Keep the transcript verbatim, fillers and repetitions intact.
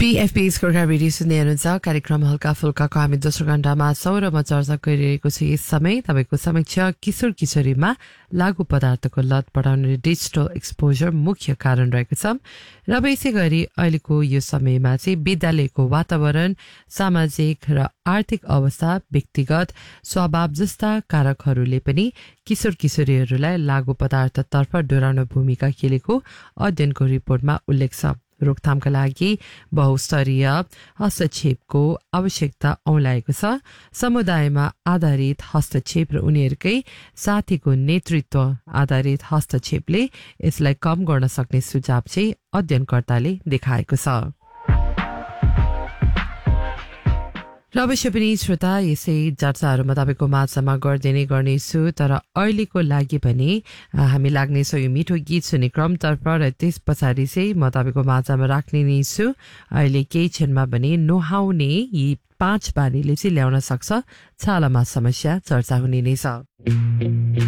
पीएफपी's को रेडियो सुन्दै हुनुहुन्छ कार्यक्रम हल्का फुल्काको हामी दोस्रो घण्टामा छौँ र म चर्चा गरिरहेको छु यस समय तपाईँको समक्ष किशोर किशोरीमा लागु पदार्थको लत बढाउने डिजिटल एक्सपोजर मुख्य कारण रहेको छ र यसै गरी अहिलेको यो समयमा चाहिँ विद्यालयको वातावरण सामाजिक र आर्थिक अवस्था व्यक्तिगत स्वभाव जस्ता कारकहरूले पनि किशोर किशोरीहरूलाई लागु पदार्थतर्फ डोराउने भूमिका खेलेको अध्ययनको रिपोर्टमा उल्लेख छ। रोकथामका लागि बहुस्तरीय हस्तक्षेपको आवश्यकता औँल्याएको छ। समुदायमा आधारित हस्तक्षेप र उनीहरूकै साथीको नेतृत्व आधारित हस्तक्षेपले यसलाई कम गर्न सक्ने सुझाव चाहिँ अध्ययनकर्ताले देखाएको छ। र अवश्य पनि श्रोता यसै चर्चाहरू म तपाईँको माझमा गर्दै नै गर्नेछु, तर अहिलेको लागि भने हामी लाग्नेछौँ यो मिठो गीत सुन्ने क्रमतर्फ र त्यस पछाडि चाहिँ म तपाईँको माझमा राख्ने नै छु। अहिले केही क्षणमा भने नुहाउने यी पाँच बानीले चाहिँ ल्याउन सक्छ छालामा समस्या चर्चा हुने नै छ।